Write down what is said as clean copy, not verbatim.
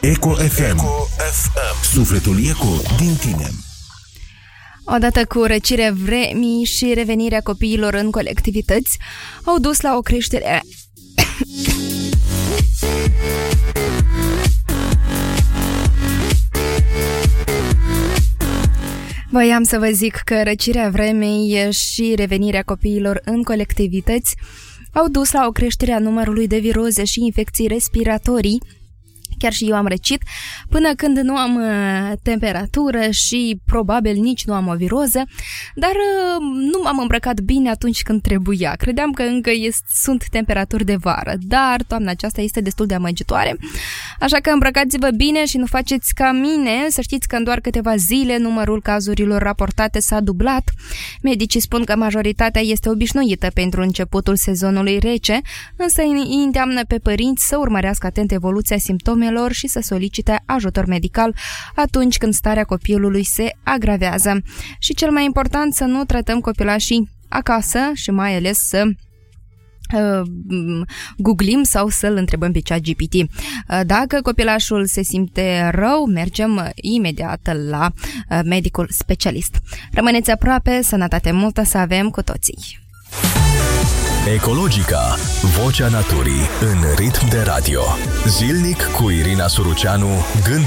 Eco FM. Sufletul Eco din tine. Odată cu răcirea vremii și revenirea copiilor în colectivități, au dus la o creștere... Voiam să vă zic că răcirea vremii și revenirea copiilor în colectivități au dus la o creștere a numărului de viroze și infecții respiratorii. Chiar și eu am răcit, până când nu am temperatură și probabil nici nu am o viroză, dar nu m-am îmbrăcat bine atunci când trebuia. Credeam că încă sunt temperaturi de vară, dar toamna aceasta este destul de amăgitoare, așa că îmbrăcați-vă bine și nu faceți ca mine. Să știți că în doar câteva zile numărul cazurilor raportate s-a dublat. Medicii spun că majoritatea este obișnuită pentru începutul sezonului rece, însă îi îndeamnă pe părinți să urmărească atent evoluția simptomelor și să solicite ajutor medical atunci când starea copilului se agravează. Și cel mai important, să nu tratăm copilașii acasă și mai ales să googlim sau să-l întrebăm pe ChatGPT. Dacă copilașul se simte rău, mergem imediat la medicul specialist. Rămâneți aproape, sănătate multă să avem cu toții! Ecologica, vocea naturii în ritm de radio. Zilnic cu Irina Suruceanu, gând